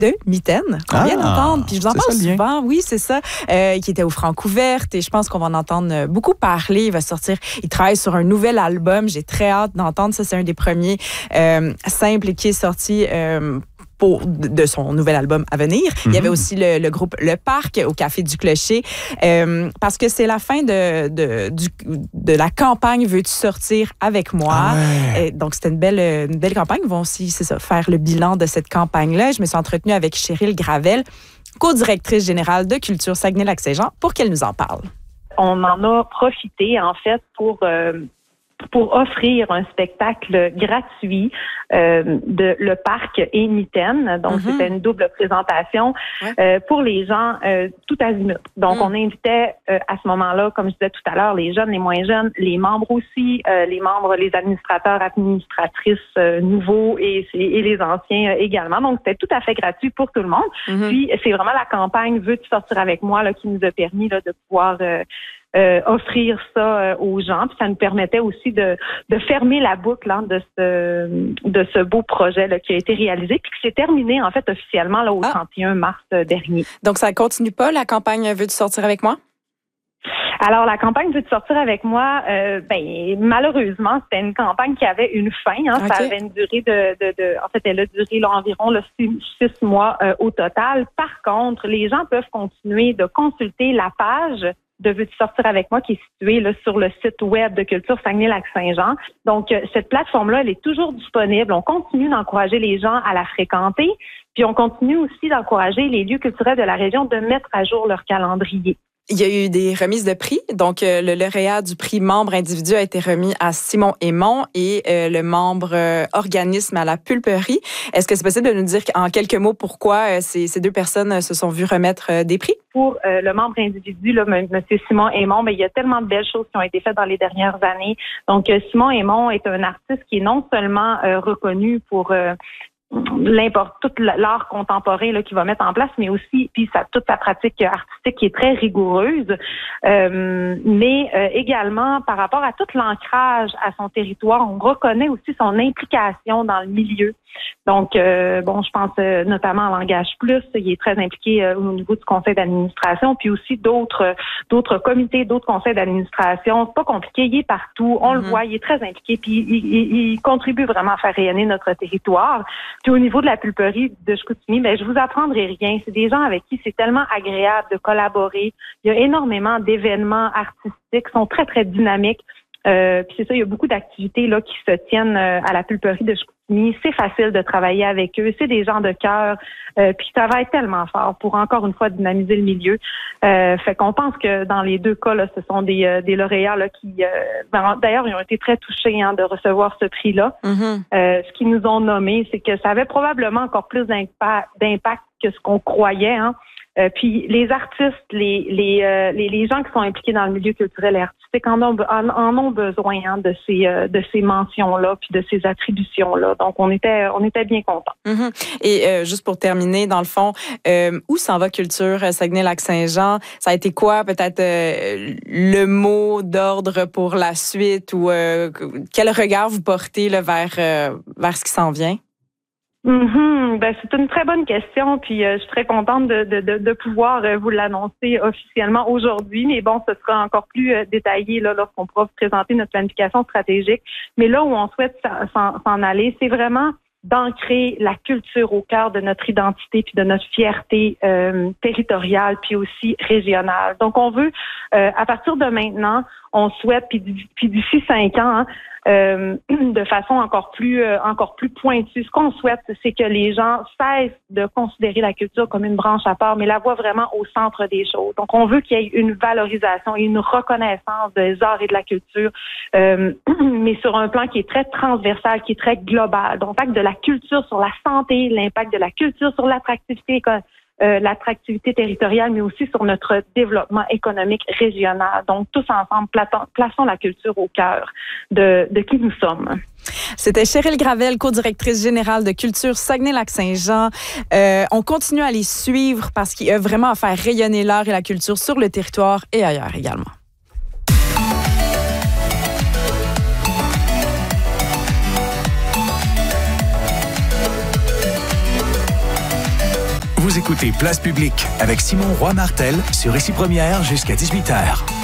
de Mitaine, qu'on vient d'entendre. Puis je vous en parle souvent. Oui, c'est ça. Qui était au Francouverte. Et je pense qu'on va en entendre beaucoup parler. Il va sortir. Il travaille sur un nouvel album. J'ai très hâte d'entendre ça. C'est un des premiers simples qui est sorti de son nouvel album à venir. Il y avait aussi le groupe Le Parc au Café du Clocher, parce que c'est la fin de la campagne Veux-tu sortir avec moi? Donc, c'était une belle campagne. Ils vont aussi, c'est ça, faire le bilan de cette campagne-là. Je me suis entretenue avec Cheryl Gravel, co-directrice générale de Culture Saguenay-Lac-Saint-Jean, pour qu'elle nous en parle. On en a profité, en fait, pour offrir un spectacle gratuit de Le Parc et Mitaine. Donc, c'était une double présentation pour les gens tout azimut. Donc, on invitait à ce moment-là, comme je disais tout à l'heure, les jeunes, les moins jeunes, les membres aussi, les administrateurs, administratrices nouveaux et les anciens également. Donc, c'était tout à fait gratuit pour tout le monde. Puis, c'est vraiment la campagne Veux-tu sortir avec moi là, qui nous a permis là, de pouvoir offrir ça aux gens. Puis ça nous permettait aussi de fermer la boucle de ce beau projet là, qui a été réalisé puis qui s'est terminé en fait officiellement là, au 31 mars dernier. Donc ça continue pas, la campagne Veux-tu sortir avec moi? Alors, la campagne Veux-tu sortir avec moi, malheureusement, c'était une campagne qui avait une fin. Ça avait une durée en fait, elle a duré là, environ 6 mois au total. Par contre, les gens peuvent continuer de consulter la page de Veux-tu sortir avec moi qui est située là, sur le site web de Culture Saguenay-Lac-Saint-Jean. Donc, cette plateforme-là, elle est toujours disponible. On continue d'encourager les gens à la fréquenter, puis on continue aussi d'encourager les lieux culturels de la région de mettre à jour leur calendrier. Il y a eu des remises de prix. Donc, le lauréat du prix membre individu a été remis à Simon Aymon et le membre organisme à la Pulperie. Est-ce que c'est possible de nous dire en quelques mots pourquoi ces deux personnes se sont vues remettre des prix? Pour le membre individu, là, M. Simon Aymon, il y a tellement de belles choses qui ont été faites dans les dernières années. Donc, Simon Aymon est un artiste qui est non seulement reconnu pour tout l'art contemporain là, qu'il va mettre en place, mais aussi puis toute sa pratique artistique qui est très rigoureuse, mais également par rapport à tout l'ancrage à son territoire, on reconnaît aussi son implication dans le milieu. Donc, je pense notamment à Langage Plus, il est très impliqué au niveau du conseil d'administration, puis aussi d'autres comités, d'autres conseils d'administration. C'est pas compliqué, il est partout, on le voit, il est très impliqué, puis il contribue vraiment à faire rayonner notre territoire. Puis au niveau de la pulperie de Chicoutimi, je vous apprendrai rien. C'est des gens avec qui c'est tellement agréable de collaborer. Il y a énormément d'événements artistiques, sont très, très dynamiques. Puis c'est ça, il y a beaucoup d'activités là qui se tiennent à la pulperie de Chicoutimi. C'est facile de travailler avec eux. C'est des gens de cœur. Puis ils travaillent tellement fort pour encore une fois dynamiser le milieu. Fait qu'on pense que dans les deux cas, là, ce sont des lauréats là qui, d'ailleurs, ils ont été très touchés de recevoir ce prix-là. Ce qu'ils nous ont nommé, c'est que ça avait probablement encore plus d'impact que ce qu'on croyait. Puis les artistes, les gens qui sont impliqués dans le milieu culturel et artistique en ont besoin de ces mentions-là puis de ces attributions-là. Donc on était bien contents. Et juste pour terminer, dans le fond, où s'en va Culture Saguenay-Lac-Saint-Jean? Ça a été quoi peut-être le mot d'ordre pour la suite ou quel regard vous portez là, vers ce qui s'en vient? C'est une très bonne question, puis je suis très contente de pouvoir vous l'annoncer officiellement aujourd'hui, mais bon, ce sera encore plus détaillé là lorsqu'on pourra vous présenter notre planification stratégique. Mais là où on souhaite s'en aller, c'est vraiment d'ancrer la culture au cœur de notre identité puis de notre fierté territoriale puis aussi régionale. Donc on veut, à partir de maintenant, on souhaite, puis d'ici 5 ans, de façon encore plus pointue. Ce qu'on souhaite, c'est que les gens cessent de considérer la culture comme une branche à part, mais la voient vraiment au centre des choses. Donc, on veut qu'il y ait une valorisation et une reconnaissance des arts et de la culture, mais sur un plan qui est très transversal, qui est très global. Donc, l'impact de la culture sur la santé, l'impact de la culture sur l'attractivité territoriale, mais aussi sur notre développement économique régional. Donc, tous ensemble, plaçons la culture au cœur de qui nous sommes. C'était Cheryl Gravel, co-directrice générale de Culture Saguenay-Lac-Saint-Jean. On continue à les suivre parce qu'il y a vraiment à faire rayonner l'art et la culture sur le territoire et ailleurs également. Vous écoutez Place Publique avec Simon Roy-Martel sur Ici Première jusqu'à 18h.